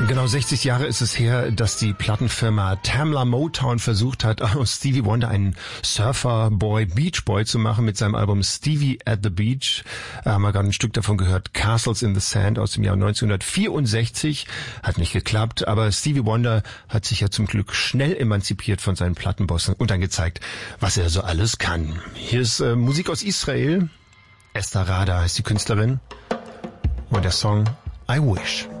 Genau 60 Jahre ist es her, dass die Plattenfirma Tamla Motown versucht hat, aus Stevie Wonder einen Surfer-Boy, Beach Boy zu machen mit seinem Album Stevie at the Beach. Haben wir gerade ein Stück davon gehört, Castles in the Sand aus dem Jahr 1964. Hat nicht geklappt, aber Stevie Wonder hat sich ja zum Glück schnell emanzipiert von seinen Plattenbossen und dann gezeigt, was er so alles kann. Hier ist Musik aus Israel. Esther Rada heißt die Künstlerin und der Song I Wish.